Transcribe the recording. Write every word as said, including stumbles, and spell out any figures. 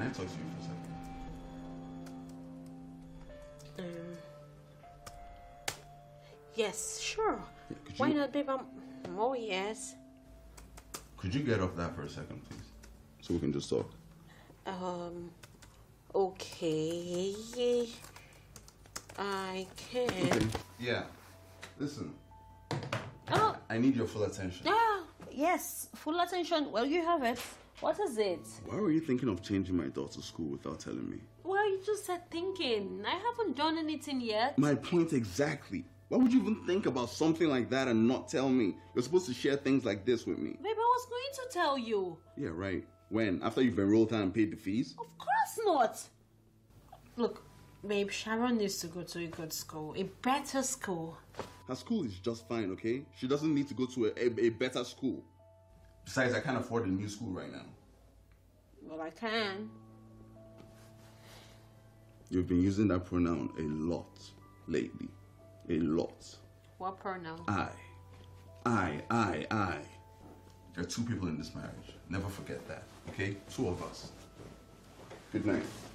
I talk to you for a second? Um. Yes, sure. Yeah, Why you, not, babe? I'm, oh, yes. Could you get off that for a second, please? So we can just talk. Um. Okay. I can. Okay. Yeah. Listen. Oh. I need your full attention. Ah, yes. Full attention. Well, you have it. What is it? Why were you thinking of changing my daughter's school without telling me? Well, you just said thinking. I haven't done anything yet. My point exactly. Why would you even think about something like that and not tell me? You're supposed to share things like this with me. Babe, I was going to tell you. Yeah, right. When? After you've enrolled her and paid the fees? Of course not. Look, babe, Sharon needs to go to a good school. A better school. Her school is just fine, okay? She doesn't need to go to a, a, a better school. Besides, I can't afford a new school right now. Well, I can. You've been using that pronoun a lot lately. A lot. What pronoun? I. I, I, I. There are two people in this marriage. Never forget that, okay? Two of us. Good night.